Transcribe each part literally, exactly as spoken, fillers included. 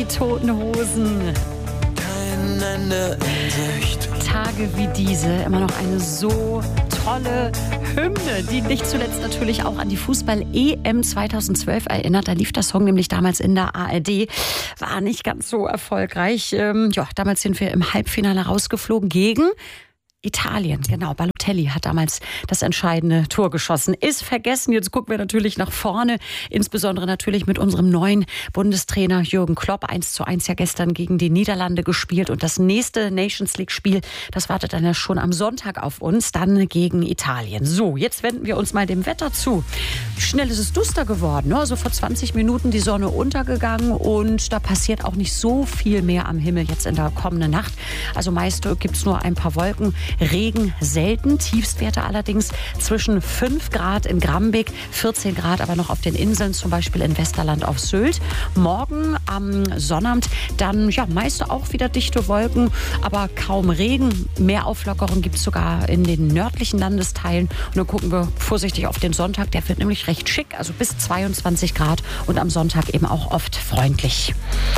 Toten Hosen. Kein Ende in Sicht. Tage wie diese, immer noch eine so tolle Hymne, die nicht zuletzt natürlich auch an die Fußball-E M zweitausendzwölf erinnert. Da lief der Song nämlich damals in der A R D. War nicht ganz so erfolgreich. Ähm, ja, damals sind wir im Halbfinale rausgeflogen gegen Italien, genau. Balotelli hat damals das entscheidende Tor geschossen. Ist vergessen. Jetzt gucken wir natürlich nach vorne. Insbesondere natürlich mit unserem neuen Bundestrainer Jürgen Klopp. eins zu eins ja gestern gegen die Niederlande gespielt. Und das nächste Nations League-Spiel, das wartet dann ja schon am Sonntag auf uns. Dann gegen Italien. So, jetzt wenden wir uns mal dem Wetter zu. Schnell ist es duster geworden. Also vor zwanzig Minuten die Sonne untergegangen. Und da passiert auch nicht so viel mehr am Himmel jetzt in der kommenden Nacht. Also meist gibt es nur ein paar Wolken. Regen selten, Tiefstwerte allerdings zwischen fünf Grad in Grambeck, vierzehn Grad aber noch auf den Inseln, zum Beispiel in Westerland auf Sylt. Morgen am Sonnabend dann ja meist auch wieder dichte Wolken, aber kaum Regen. Mehr Auflockerung gibt es sogar in den nördlichen Landesteilen. Und dann gucken wir vorsichtig auf den Sonntag, der wird nämlich recht schick, also bis zweiundzwanzig Grad und am Sonntag eben auch oft freundlich.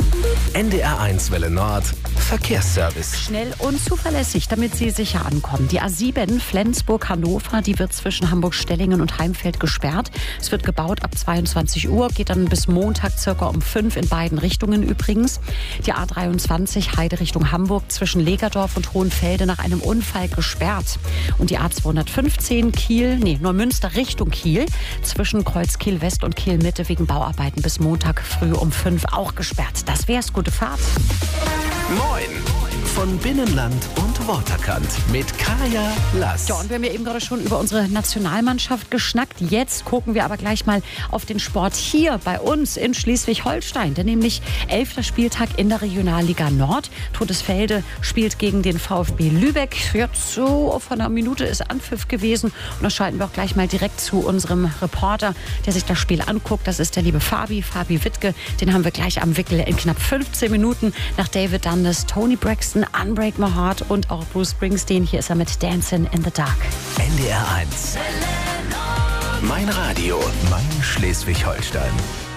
N D R eins Welle Nord, Verkehrsservice. Schnell und zuverlässig, damit Sie sicher ankommen. Die A sieben Flensburg-Hannover, die wird zwischen Hamburg-Stellingen und Heimfeld gesperrt. Es wird gebaut ab zweiundzwanzig Uhr, geht dann bis Montag circa um fünf in beiden Richtungen übrigens. Die A dreiundzwanzig Heide Richtung Hamburg zwischen Legerdorf und Hohenfelde nach einem Unfall gesperrt. Und die A zweihundertfünfzehn Kiel, nee, Neumünster Richtung Kiel zwischen Kreuz Kiel West und Kiel Mitte wegen Bauarbeiten bis Montag früh um fünf auch gesperrt. Das wär's, gute Fahrt. Moin von Binnenland und Waterkant mit Kaya Lass. Ja, und wir haben ja eben gerade schon über unsere Nationalmannschaft geschnackt. Jetzt gucken wir aber gleich mal auf den Sport hier bei uns in Schleswig-Holstein. Denn nämlich elfter Spieltag in der Regionalliga Nord. Todesfelde spielt gegen den VfB Lübeck. Jetzt so von einer Minute ist Anpfiff gewesen. Und da schalten wir auch gleich mal direkt zu unserem Reporter, der sich das Spiel anguckt. Das ist der liebe Fabi, Fabi Wittke. Den haben wir gleich am Wickel in knapp fünfzehn Minuten nach David Dundas, Tony Braxton, Unbreak My Heart und auch Bruce Springsteen. Hier ist er mit Dancing in the Dark. N D R eins. Mein Radio, mein Schleswig-Holstein.